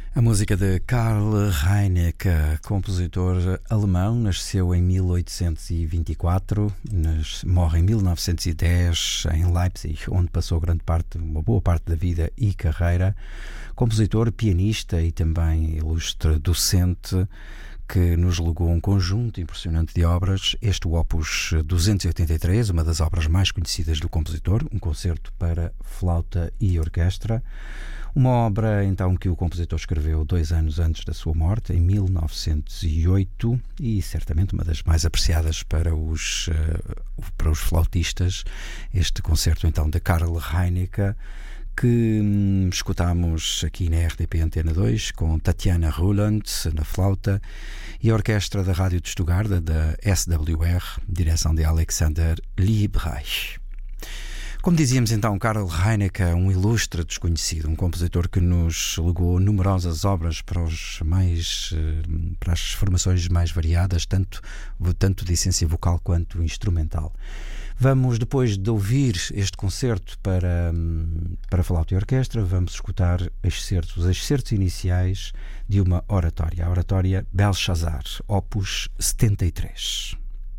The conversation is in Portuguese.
A música de Karl Reineck, compositor alemão, nasceu em 1824, morre em 1910 em Leipzig, onde passou uma boa parte da vida e carreira. Compositor, pianista e também ilustre docente, que nos legou um conjunto impressionante de obras. Este Opus 283, uma das obras mais conhecidas do compositor, um concerto para flauta e orquestra. Uma obra, então, que o compositor escreveu 2 anos antes da sua morte, em 1908, e certamente uma das mais apreciadas para os flautistas. Este concerto, então, de Karl Reineck, que escutamos aqui na RTP Antena 2, com Tatiana Ruland na flauta e a orquestra da Rádio de Stuttgart, da SWR, direção de Alexander Liebreich. Como dizíamos então, Karl Reineck é um ilustre desconhecido, um compositor que nos legou numerosas obras para as formações mais variadas, tanto de essência vocal quanto instrumental. Vamos, depois de ouvir este concerto para flauta e orquestra, vamos escutar os excertos iniciais de uma oratória, a oratória Belshazzar, Opus 73.